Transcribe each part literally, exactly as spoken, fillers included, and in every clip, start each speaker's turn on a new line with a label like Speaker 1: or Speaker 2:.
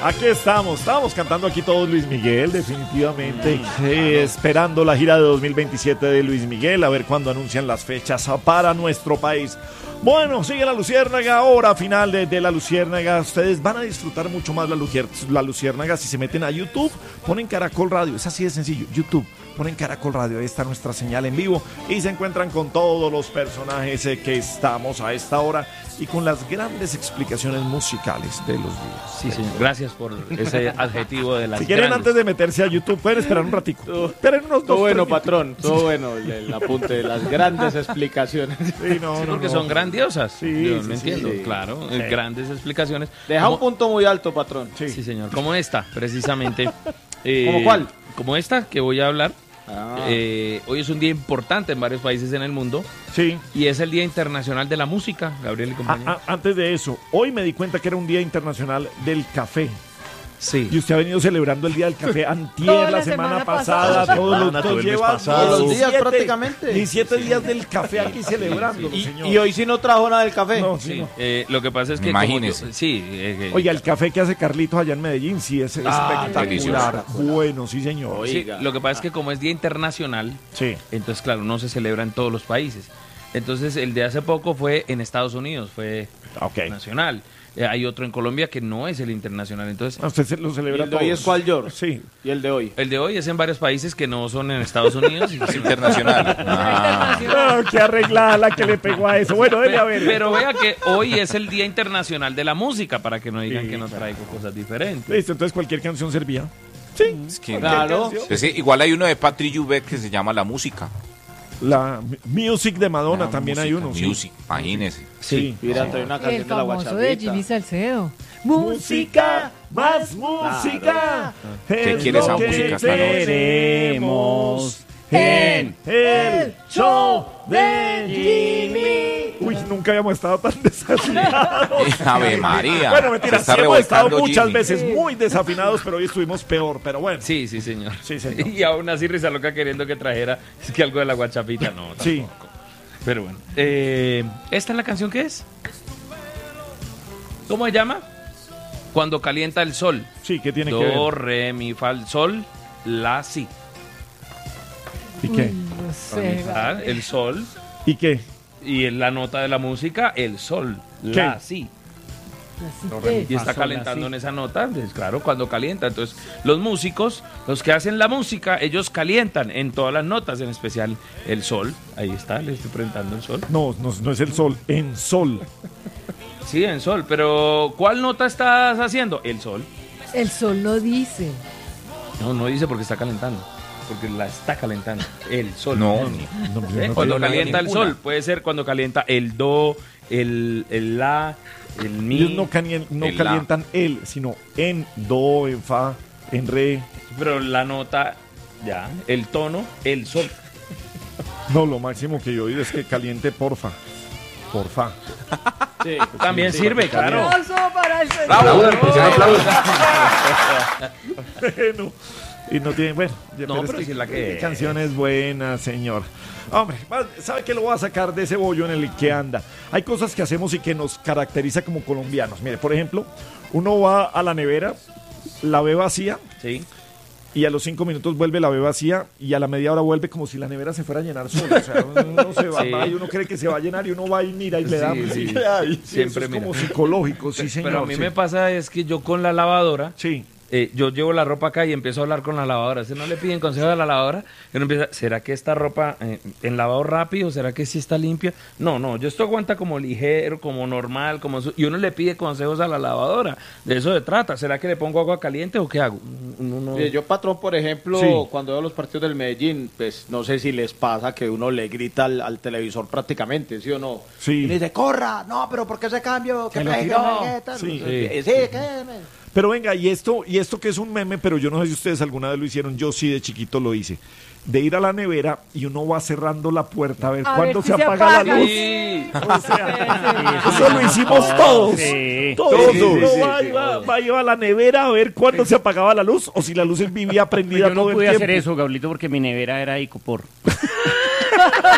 Speaker 1: Aquí estamos, estábamos cantando aquí todos Luis Miguel, definitivamente, eh, esperando la gira de dos mil veintisiete de Luis Miguel, a ver cuándo anuncian las fechas para nuestro país. Bueno, sigue la Luciérnaga, hora final de, de la Luciérnaga. Ustedes van a disfrutar mucho más la, Lucier, la Luciérnaga si se meten a YouTube, ponen Caracol Radio, es así de sencillo, YouTube. Ponen Caracol Radio, ahí está nuestra señal en vivo y se encuentran con todos los personajes eh, que estamos a esta hora y con las grandes explicaciones musicales de los días.
Speaker 2: Sí, señor. Gracias por ese adjetivo de las
Speaker 1: Si quieren,
Speaker 2: grandes.
Speaker 1: antes de meterse a YouTube, pueden esperar un ratico.
Speaker 3: Todo,
Speaker 1: Esperen unos
Speaker 3: todo
Speaker 1: dos,
Speaker 3: bueno,
Speaker 1: tres
Speaker 3: patrón, todo bueno el, el apunte de las grandes explicaciones.
Speaker 1: Sí, no,
Speaker 2: Sí,
Speaker 1: no,
Speaker 2: porque
Speaker 1: no.
Speaker 2: son grandiosas.
Speaker 1: Sí,
Speaker 2: Yo
Speaker 1: sí,
Speaker 2: me
Speaker 1: sí,
Speaker 2: entiendo,
Speaker 3: sí.
Speaker 2: claro.
Speaker 1: Sí.
Speaker 2: Grandes explicaciones.
Speaker 3: Deja
Speaker 2: Como-
Speaker 3: un punto muy alto, patrón.
Speaker 1: Sí.
Speaker 2: Sí, señor. Como esta, precisamente. Eh,
Speaker 3: ¿Cómo cuál?
Speaker 2: Como esta que voy a hablar.
Speaker 3: Ah.
Speaker 2: Eh, hoy es un día importante en varios países en el mundo
Speaker 1: Sí.
Speaker 2: y es el Día Internacional de la Música, Gabriel y
Speaker 1: Ah,
Speaker 2: compañía.
Speaker 1: ah, antes de eso, hoy me di cuenta que era un día internacional del café.
Speaker 2: Sí.
Speaker 1: Y usted ha venido celebrando el día del café antier,
Speaker 4: Toda
Speaker 1: la,
Speaker 4: la
Speaker 1: semana,
Speaker 4: semana
Speaker 1: pasada,
Speaker 4: pasada.
Speaker 1: todos los
Speaker 5: Semana, todo
Speaker 1: todos
Speaker 5: el mes
Speaker 1: lleva
Speaker 5: pasado.
Speaker 3: Todos los días
Speaker 1: diecisiete
Speaker 3: prácticamente.
Speaker 1: diecisiete días del café aquí celebrando,
Speaker 3: Y,
Speaker 1: señor.
Speaker 3: y hoy sí no trajo nada del café.
Speaker 1: No, sí,
Speaker 2: Sí,
Speaker 1: no.
Speaker 2: eh, lo que pasa es que...
Speaker 5: Imagínese.
Speaker 2: como yo- sí. eh, eh,
Speaker 1: Oiga, el café que hace Carlitos allá en Medellín, sí, es
Speaker 2: Ah,
Speaker 1: espectacular.
Speaker 5: delicioso.
Speaker 1: Bueno, sí, señor.
Speaker 2: sí,
Speaker 3: Oiga.
Speaker 2: lo que pasa es que como es Día Internacional,
Speaker 1: Sí.
Speaker 2: entonces claro, no se celebra en todos los países. Entonces el de hace poco fue en Estados Unidos, fue
Speaker 1: Ok.
Speaker 2: nacional. Eh, hay otro en Colombia que no es el internacional. Entonces
Speaker 1: Usted se lo
Speaker 3: ¿Y
Speaker 1: celebra
Speaker 3: el de hoy
Speaker 1: todos.
Speaker 3: es cuál, George?
Speaker 1: Sí.
Speaker 3: Y el de hoy.
Speaker 2: el de hoy es en varios países que no son en Estados Unidos. y-
Speaker 5: Es internacional. Ah.
Speaker 1: Ah, qué arreglada la que le pegó a eso. Bueno, dele a ver.
Speaker 2: Pero vea que hoy es el Día Internacional de la Música, para que no digan
Speaker 1: Sí,
Speaker 2: que no traigo cosas diferentes.
Speaker 1: Listo, entonces cualquier canción servía. Sí.
Speaker 5: Es que-
Speaker 3: Claro.
Speaker 5: Pues sí, igual hay uno de Patrick Jubeck que se llama La Música.
Speaker 1: La Music de Madonna
Speaker 5: La
Speaker 1: también hay
Speaker 5: música,
Speaker 1: uno. sí.
Speaker 5: Music, imagínese.
Speaker 1: Sí.
Speaker 3: Mira, trae una
Speaker 4: El
Speaker 3: canción de la
Speaker 4: famoso de
Speaker 3: guachavita.
Speaker 4: Jimmy Salcedo.
Speaker 1: Música, más música.
Speaker 5: ¿Qué
Speaker 1: es
Speaker 5: quiere
Speaker 1: lo
Speaker 5: esa
Speaker 1: que
Speaker 5: música esta noche?
Speaker 1: tenemos en el show de Jimmy. Uy, nunca habíamos estado tan desafinados.
Speaker 5: Ave María.
Speaker 1: Bueno, mentira,
Speaker 5: Se está
Speaker 1: sí hemos estado
Speaker 5: revolcando
Speaker 1: muchas
Speaker 5: Jimmy.
Speaker 1: veces muy desafinados, pero hoy estuvimos peor. Pero bueno,
Speaker 2: Sí, sí, señor.
Speaker 1: Sí, señor.
Speaker 2: Y aún así Risa Loca queriendo que trajera es que algo de la guachapita, no.
Speaker 1: sí.
Speaker 2: Tampoco. Pero bueno. Eh, ¿Esta es la canción que es? ¿Cómo se llama? Cuando calienta el sol.
Speaker 1: Sí, ¿qué tiene que
Speaker 2: Do,
Speaker 1: ver?
Speaker 2: re, mi, fa, sol, la, si.
Speaker 1: ¿Y qué?
Speaker 4: Uy, no sé.
Speaker 2: Ah, el sol.
Speaker 1: ¿Y qué?
Speaker 2: Y en la nota de la música, el sol,
Speaker 1: ¿Qué?
Speaker 2: la, si.
Speaker 4: Así que-
Speaker 2: Y está calentando en esa nota, pues, claro, cuando calienta. Entonces, los músicos, los que hacen la música, ellos calientan en todas las notas, en especial el sol. Ahí está, le estoy presentando el sol.
Speaker 1: No, no, no es el sol, en sol.
Speaker 2: Sí, en sol, pero ¿cuál nota estás haciendo? El sol.
Speaker 4: El sol no dice.
Speaker 2: No, no dice porque está calentando, porque la está calentando. El sol.
Speaker 5: No,
Speaker 1: No, yo
Speaker 2: ¿Eh?
Speaker 1: no
Speaker 2: Cuando
Speaker 1: tengo
Speaker 2: calienta el
Speaker 5: ninguna.
Speaker 2: sol, puede ser cuando calienta el do, el, el la, el mi.
Speaker 1: Ellos no, calien- no
Speaker 5: El la.
Speaker 1: calientan el, sino en do, en fa, en re.
Speaker 2: Pero la nota, ya, el tono, el sol.
Speaker 1: No, lo máximo que yo he oído es que caliente porfa. Porfa.
Speaker 3: Sí,
Speaker 2: También
Speaker 3: sí,
Speaker 2: sirve,
Speaker 3: sí,
Speaker 2: claro.
Speaker 4: Aplauso para el señor.
Speaker 1: Bueno, y no tienen, bueno, ya-
Speaker 2: No,
Speaker 1: es
Speaker 2: pero sí es la que-
Speaker 1: canción es buena, señor. Hombre, va- ¿sabe que lo voy a sacar de ese bollo en el que anda? Hay cosas que hacemos y que nos caracteriza como colombianos. Mire, por ejemplo, uno va a la nevera, la ve vacía
Speaker 2: Sí.
Speaker 1: y a los cinco minutos vuelve, la ve vacía y a la media hora vuelve como si la nevera se fuera a llenar sola. O sea, uno se va,
Speaker 2: Sí.
Speaker 1: va y uno cree que se va a llenar y uno va y mira y le da.
Speaker 2: Sí, sí.
Speaker 1: Ay, sí,
Speaker 2: Siempre
Speaker 1: eso es
Speaker 2: mira.
Speaker 1: como psicológico, sí, señor.
Speaker 2: Pero a mí
Speaker 1: sí.
Speaker 2: me pasa es que yo con la lavadora,
Speaker 1: Sí.
Speaker 2: eh, yo llevo la ropa acá y empiezo a hablar con la lavadora. Si no le piden consejo a la lavadora, y uno empieza, ¿será que esta ropa eh, en lavado rápido? ¿Será que sí está limpia? No, no, yo esto aguanta como ligero, como normal, como su- y uno le pide consejos a la lavadora. De eso se trata. ¿Será que le pongo agua caliente o qué hago? Uno no-
Speaker 3: Mire, yo, patrón, por ejemplo,
Speaker 1: Sí.
Speaker 3: cuando veo los partidos del Medellín, pues no sé si les pasa que uno le grita al, al televisor prácticamente, ¿sí o no?
Speaker 1: Sí.
Speaker 3: Y le dice, corra, no, pero ¿por qué ese cambio? ¿Qué
Speaker 1: Que lo
Speaker 3: pegue,
Speaker 1: tiró.
Speaker 3: qué tal?
Speaker 1: Sí.
Speaker 3: Eh, sí, ¿qué? me-
Speaker 1: Pero venga, y esto, y esto que es un meme, pero yo no sé si ustedes alguna vez lo hicieron, yo sí de chiquito lo hice. De ir a la nevera y uno va cerrando la puerta a ver
Speaker 4: A
Speaker 1: cuándo
Speaker 4: ver si
Speaker 1: se
Speaker 4: se
Speaker 1: apaga
Speaker 4: apaga.
Speaker 1: la luz.
Speaker 2: Sí.
Speaker 1: O sea, eso lo hicimos todos. Todos.
Speaker 3: Sí, sí,
Speaker 1: Uno
Speaker 3: sí,
Speaker 1: va,
Speaker 3: sí.
Speaker 1: iba, va, iba a la nevera a ver cuándo se apagaba la luz o si la luz vivía prendida
Speaker 6: Yo no
Speaker 1: todo el
Speaker 6: pude
Speaker 1: tiempo.
Speaker 6: hacer eso, Gablito, porque mi nevera era icopor.
Speaker 4: Era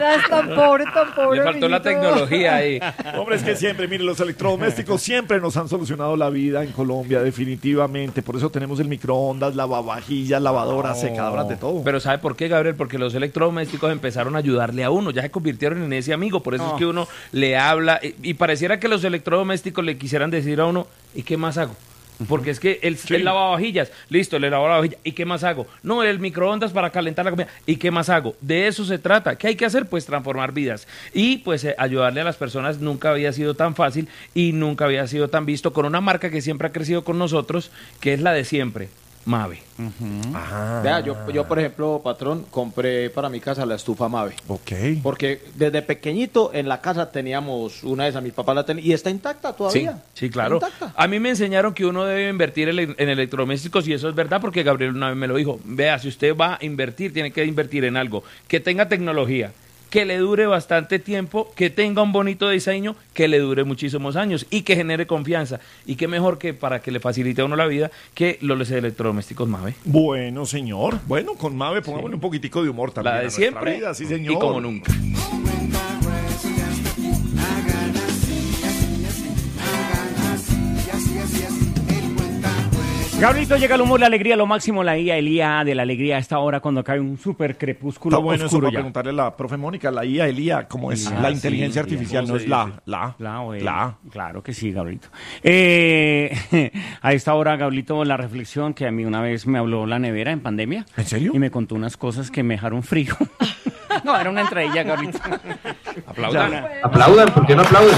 Speaker 4: veras, tan pobre, tan pobre.
Speaker 2: Le faltó la
Speaker 4: mijito.
Speaker 2: tecnología ahí.
Speaker 1: Hombre, es que siempre, mire, los electrodomésticos siempre nos han solucionado la vida en Colombia, definitivamente. Por eso tenemos el microondas, lavavajillas, lavadoras, secadoras, de todo.
Speaker 2: Pero ¿sabe por qué, Gabriel? Porque los electrodomésticos empezaron a ayudarle a uno, ya se convirtieron en ese amigo, por eso
Speaker 6: Oh.
Speaker 2: es que uno le habla y, y pareciera que los electrodomésticos le quisieran decir a uno, ¿y qué más hago? Porque es que el, el lavavajillas, listo, le lavo la vajilla, ¿y qué más hago? No, el microondas para calentar la comida, ¿y qué más hago? De eso se trata. ¿Qué hay que hacer? Pues transformar vidas. Y pues eh, ayudarle a las personas nunca había sido tan fácil y nunca había sido tan visto con una marca que siempre ha crecido con nosotros, que es la de siempre, Mave.
Speaker 3: Vea, yo, yo, por ejemplo, patrón, compré para mi casa la estufa Mave.
Speaker 1: Ok.
Speaker 3: Porque desde pequeñito en la casa teníamos una de esas, mi papá la tenía, y está intacta todavía.
Speaker 2: Sí, claro.
Speaker 3: Está intacta.
Speaker 2: A mí me enseñaron que uno debe invertir en, en electrodomésticos y eso es verdad porque Gabriel una vez me lo dijo. Vea, si usted va a invertir, tiene que invertir en algo que tenga tecnología, que le dure bastante tiempo, que tenga un bonito diseño, que le dure muchísimos años y que genere confianza. Y qué mejor que para que le facilite a uno la vida que los electrodomésticos Mave.
Speaker 1: Bueno, señor. Bueno, con Mave pongámosle un poquitico de humor también.
Speaker 2: La
Speaker 1: a
Speaker 2: de
Speaker 1: nuestra
Speaker 2: siempre
Speaker 1: vida, sí, señor.
Speaker 2: y como nunca.
Speaker 6: Gabrielito, llega el humor, la alegría, lo máximo, la I A, el I A de la alegría a esta hora cuando cae un súper crepúsculo
Speaker 1: Está bueno eso
Speaker 6: oscuro
Speaker 1: para
Speaker 6: ya.
Speaker 1: preguntarle a la profe Mónica, la I A, el I A, ¿cómo es?
Speaker 6: I A,
Speaker 1: la
Speaker 6: sí,
Speaker 1: inteligencia
Speaker 6: sí,
Speaker 1: artificial,
Speaker 2: ¿cómo
Speaker 1: no
Speaker 2: se
Speaker 1: es la,
Speaker 2: dice?
Speaker 1: la,
Speaker 6: La, güey.
Speaker 1: la.
Speaker 6: Claro que sí, Gabrielito. Eh, a esta hora, Gabrielito, la reflexión que a mí una vez me habló la nevera en pandemia.
Speaker 1: ¿En serio?
Speaker 6: Y me contó unas cosas que me dejaron frío. No, era una entradilla, Gabrielito.
Speaker 2: Aplaudan.
Speaker 7: Aplaudan, ¿por qué no aplauden?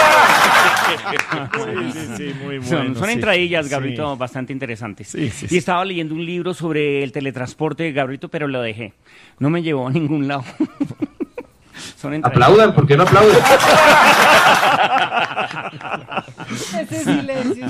Speaker 1: Sí, sí, sí, muy bueno.
Speaker 6: Son, son
Speaker 1: sí.
Speaker 6: entradillas, Gabrielito,
Speaker 1: Sí.
Speaker 6: bastante interesantes.
Speaker 1: Sí, sí,
Speaker 6: y
Speaker 1: sí.
Speaker 6: estaba leyendo un libro sobre el teletransporte, Gabrielito, pero lo dejé. No me llevó a ningún lado. Son entradillas.
Speaker 7: Aplaudan, ¿por qué no aplauden?
Speaker 4: Ese silencio.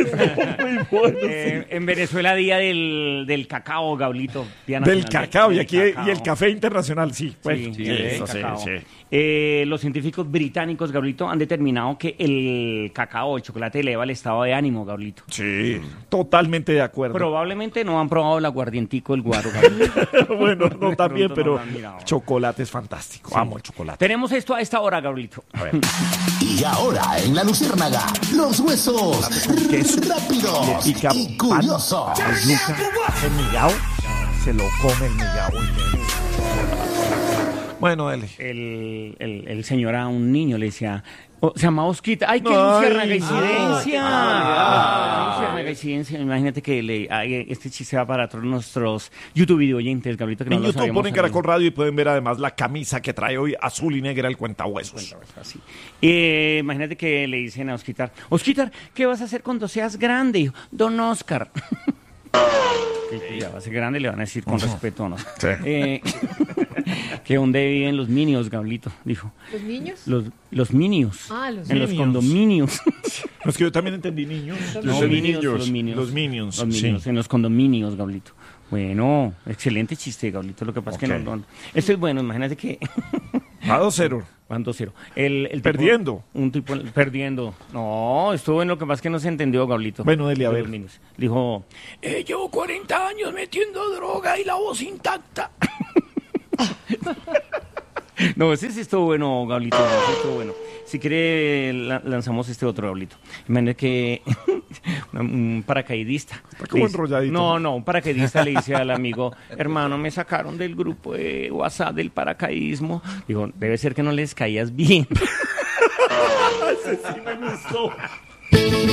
Speaker 6: Eh, en Venezuela, día del, del cacao, Gabrielito. Día
Speaker 1: Del
Speaker 6: nacional
Speaker 1: cacao, y
Speaker 6: del
Speaker 1: aquí
Speaker 6: cacao.
Speaker 1: y el café internacional, sí. Bueno,
Speaker 6: Sí,
Speaker 1: sí,
Speaker 6: el
Speaker 1: eso sí,
Speaker 6: cacao.
Speaker 1: sí.
Speaker 6: Eh, los científicos británicos, Gabrielito, han determinado que el cacao, el chocolate, eleva el estado de ánimo, Gabrielito.
Speaker 1: Sí, totalmente de acuerdo.
Speaker 6: Probablemente no han probado el aguardientico, el guaro, Gabrielito.
Speaker 1: bueno, no
Speaker 6: De
Speaker 1: también,
Speaker 6: pronto no
Speaker 1: pero
Speaker 6: lo han mirado.
Speaker 1: chocolate es fantástico. Amo el chocolate.
Speaker 6: Tenemos esto a esta hora, Gabrielito.
Speaker 8: Y ahora en La Luciérnaga, los huesos
Speaker 1: queso,
Speaker 8: rápidos
Speaker 1: le pica
Speaker 8: y
Speaker 1: pan,
Speaker 8: curiosos.
Speaker 1: el yuca, el migao, se lo come el migao. Bueno, dale.
Speaker 6: El, el, el señor a un niño le decía, oh, se llama Osquita. ¡Ay, qué
Speaker 1: Ay,
Speaker 6: luciérnaga
Speaker 1: no.
Speaker 6: incidencia!
Speaker 1: Ah.
Speaker 6: Ay, luciérnaga incidencia. Imagínate que le, ay, este chiste va para todos nuestros YouTube video oyentes, Gabrielito, que no
Speaker 1: En
Speaker 6: lo
Speaker 1: YouTube
Speaker 6: sabíamos
Speaker 1: ponen
Speaker 6: hacer.
Speaker 1: Caracol Radio y pueden ver además la camisa que trae hoy azul y negra el cuentahuesos.
Speaker 6: Así. Eh, imagínate que le dicen a Osquitar, Osquitar, ¿qué vas a hacer cuando seas grande? Dijo, Don Oscar. Que ya va a ser grande, le van a decir con respeto, ¿no?
Speaker 1: Sí.
Speaker 6: Eh, que donde viven los minions, Gabrielito, dijo.
Speaker 4: ¿Los niños?
Speaker 6: Los, los minions.
Speaker 4: Ah, los
Speaker 6: En los
Speaker 1: Minions.
Speaker 6: condominios.
Speaker 1: No, es que yo también entendí niños.
Speaker 6: No,
Speaker 1: Los
Speaker 6: minions,
Speaker 1: niños.
Speaker 6: los minions.
Speaker 1: Los minions,
Speaker 6: Los minions,
Speaker 1: sí.
Speaker 6: en los condominios, Gabrielito. Bueno, excelente chiste, Gabrielito. Lo que pasa es que
Speaker 1: Ok.
Speaker 6: no, no. Esto es bueno, imagínate que.
Speaker 1: A dos cero.
Speaker 6: Van dos cero. El, el tipo-
Speaker 1: Perdiendo.
Speaker 6: un tipo perdiendo. No, estuvo en lo que pasa es que no se entendió, Gabrielito.
Speaker 1: Bueno, dele, a
Speaker 6: De
Speaker 1: ver.
Speaker 6: los niños. Dijo, eh, llevo cuarenta años metiendo droga y la voz intacta. No, ese sí estuvo bueno, Gablito, ese estuvo bueno. Si quiere, la- lanzamos este otro, Gablito. Imagínate que un paracaidista.
Speaker 1: Está como
Speaker 6: le dice-
Speaker 1: enrolladito.
Speaker 6: No, no, un paracaidista le dice al amigo, hermano, me sacaron del grupo de WhatsApp del paracaidismo. Digo, debe ser que no les caías bien.
Speaker 1: Ese sí me gustó.